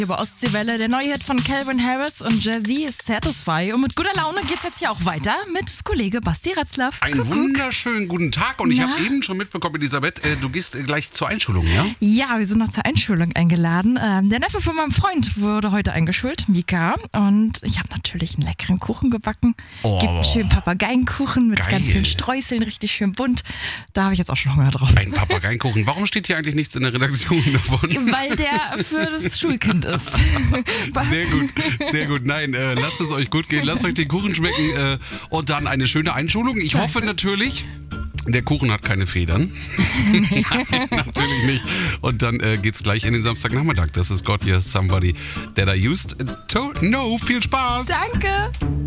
Hier bei Ostseewelle, der neue Hit von Calvin Harris und Jay-Z ist Satisfy. Und mit guter Laune geht's jetzt hier auch weiter mit Kollege Basti Retzlaff. Einen wunderschönen guten Tag und ich habe eben schon mitbekommen, Elisabeth, du gehst gleich zur Einschulung, ja? Ja, wir sind noch zur Einschulung eingeladen. Der Neffe von meinem Freund wurde heute eingeschult, Mika. Und ich habe natürlich einen leckeren Kuchen gebacken. Gibt einen schönen Papageienkuchen mit ganz vielen Streuseln, richtig schön bunt. Da habe ich jetzt auch schon Hunger drauf. Ein Papageienkuchen. Warum steht hier eigentlich nichts in der Redaktion davon? Weil der für das Schulkind ist. Sehr gut, sehr gut. Nein, lasst es euch gut gehen, lasst euch den Kuchen schmecken und dann eine schöne Einschulung. Ich hoffe natürlich, der Kuchen hat keine Federn. Nein, natürlich nicht. Und dann geht's gleich in den Samstagnachmittag. Das ist Got You Somebody That I Used to Know. Viel Spaß. Danke.